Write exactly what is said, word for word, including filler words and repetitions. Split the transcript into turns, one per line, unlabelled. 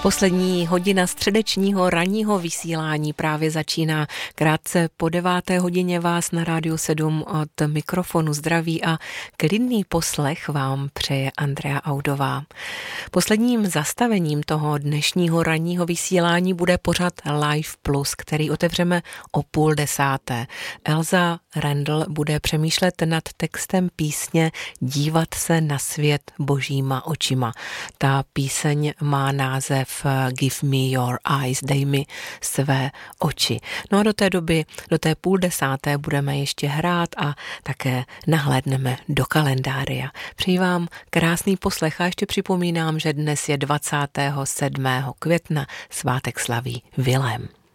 Poslední hodina středečního ranního vysílání právě začíná. Krátce po deváté hodině vás na Rádiu sedm od mikrofonu zdraví a klidný poslech vám přeje Andrea Audová. Posledním zastavením toho dnešního ranního vysílání bude pořad Live Plus, který otevřeme o půl desáté. Elza Rendl bude přemýšlet nad textem písně Dívat se na svět božíma očima. Ta píseň má název Give me your eyes, dej mi své oči. No a do té doby, do té půl desáté budeme ještě hrát a také nahlédneme do kalendária. Přeji vám krásný poslech a ještě připomínám, že dnes je dvacátého sedmého května, svátek slaví Vilém.